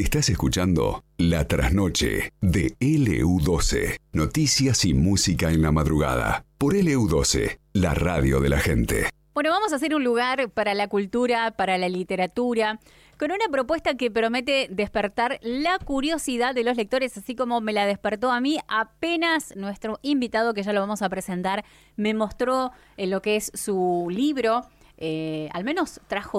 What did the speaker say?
Estás escuchando La Trasnoche de LU12. Noticias y música en la madrugada. Por LU12, la radio de la gente. Bueno, vamos a hacer un lugar para la cultura, para la literatura, con una propuesta que promete despertar la curiosidad de los lectores, así como me la despertó a mí apenas nuestro invitado, que ya lo vamos a presentar, me mostró lo que es su libro. Al menos trajo